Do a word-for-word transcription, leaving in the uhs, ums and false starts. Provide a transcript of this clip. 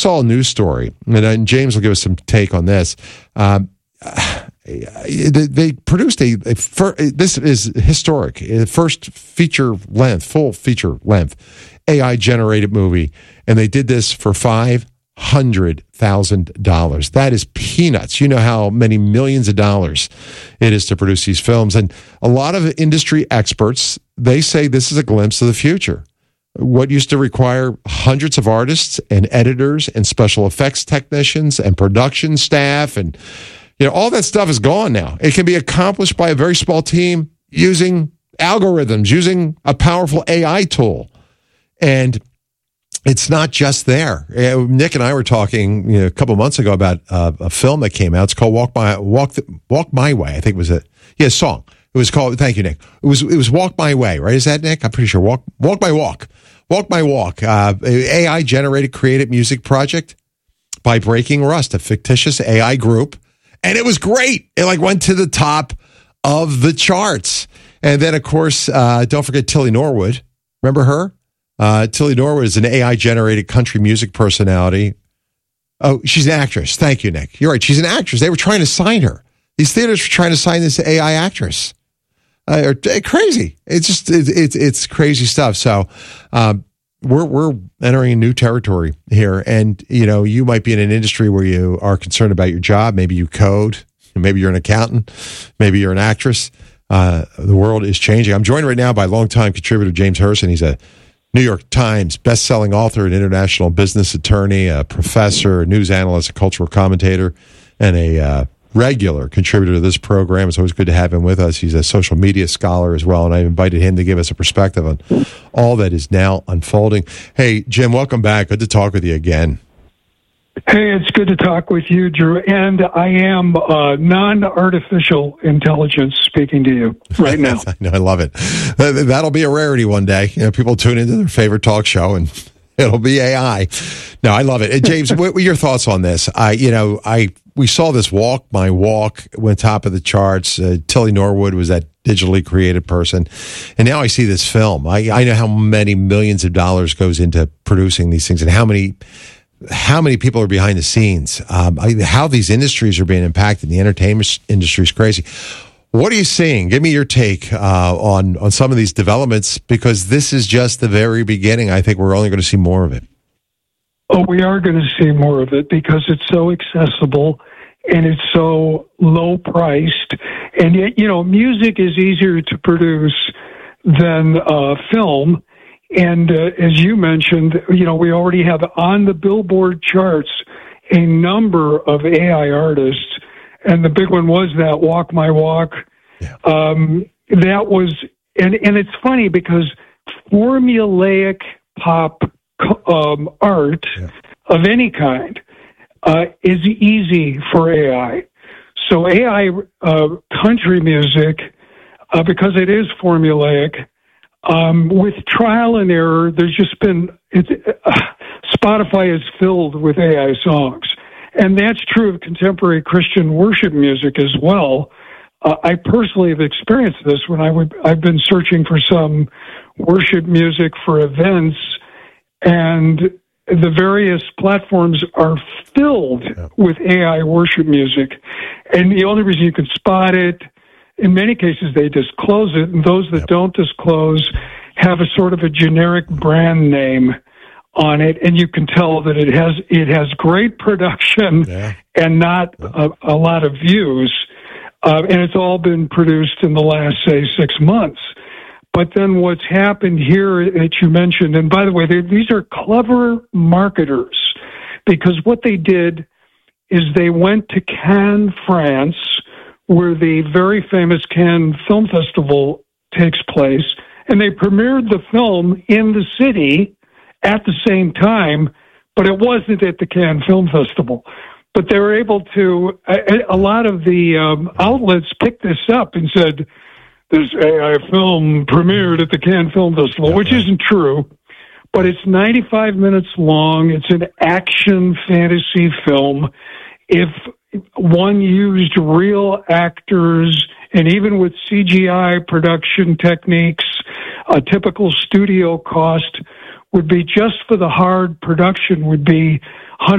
saw a news story, and, and James will give us some take on this. Um, they, they produced a, a fir- this is historic, a first feature length, full feature length A I generated movie, and they did this for five hundred thousand dollars. That is peanuts. You know how many millions of dollars it is to produce these films. And a lot of industry experts, they say this is a glimpse of the future. What used to require hundreds of artists and editors and special effects technicians and production staff, and you know, all that stuff is gone now. It can be accomplished by a very small team using algorithms, using a powerful A I tool. And it's not just there. Nick and I were talking you know, a couple of months ago about uh, a film that came out. It's called Walk My Walk the, Walk My Way. I think it was a yeah song. It was called. Thank you, Nick. It was it was Walk My Way, right? Is that Nick? I'm pretty sure. Walk Walk My Walk. Walk My Walk. Uh, A I generated creative music project by Breaking Rust, a fictitious A I group, and it was great. It like went to the top of the charts. And then of course, uh, don't forget Tilly Norwood. Remember her? Uh, Tilly Norwood is an A I-generated country music personality. Oh, she's an actress. Thank you, Nick. You're right. She's an actress. They were trying to sign her. These theaters were trying to sign this A I actress. Uh, crazy. It's just it's it's, it's crazy stuff. So um, we're we're entering a new territory here, and you know you might be in an industry where you are concerned about your job. Maybe you code. Maybe you're an accountant. Maybe you're an actress. Uh, the world is changing. I'm joined right now by longtime contributor James Herson. He's a New York Times best-selling author, an international business attorney, a professor, a news analyst, a cultural commentator, and a uh, regular contributor to this program. It's always good to have him with us. He's a social media scholar as well, and I invited him to give us a perspective on all that is now unfolding. Hey, Jim, welcome back. Good to talk with you again. Hey, it's good to talk with you, Drew. And I am uh, non-artificial intelligence speaking to you right now. I know, I love it. That'll be a rarity one day. You know, people tune into their favorite talk show, and it'll be A I. No, I love it. And James, what were your thoughts on this? I, you know, I we saw this Walk My Walk went top of the charts. Uh, Tilly Norwood was that digitally created person, and now I see this film. I, I know how many millions of dollars goes into producing these things, and how many. How many people are behind the scenes? Um, I, how these industries are being impacted. The entertainment industry is crazy. What are you seeing? Give me your take uh, on on some of these developments, because this is just the very beginning. I think we're only going to see more of it. Oh, we are going to see more of it because it's so accessible and it's so low priced. And yet, you know, music is easier to produce than uh, film. And uh, as you mentioned, you know, we already have on the Billboard charts a number of A I artists, and the big one was that Walk My Walk. Yeah. Um, that was, and, and it's funny because formulaic pop um, art yeah. of any kind uh, is easy for A I. So A I uh, country music, uh, because it is formulaic, Um, with trial and error, there's just been, it's, uh, Spotify is filled with A I songs. And that's true of contemporary Christian worship music as well. Uh, I personally have experienced this when I would, I've been searching for some worship music for events, and the various platforms are filled yeah. with A I worship music. And the only reason you can spot it, in many cases, they disclose it, and those that yep. don't disclose have a sort of a generic brand name on it, and you can tell that it has it has great production yeah. and not yep. a, a lot of views, uh, and it's all been produced in the last, say, six months. But then what's happened here that you mentioned, and by the way, they, these are clever marketers, because what they did is they went to Cannes, France, where the very famous Cannes Film Festival takes place, and they premiered the film in the city at the same time, but it wasn't at the Cannes Film Festival. But they were able to, a, a lot of the um, outlets picked this up and said, this A I film premiered at the Cannes Film Festival, which isn't true, but it's ninety-five minutes long. It's an action fantasy film. If one used real actors, and even with C G I production techniques, a typical studio cost would be, just for the hard production, would be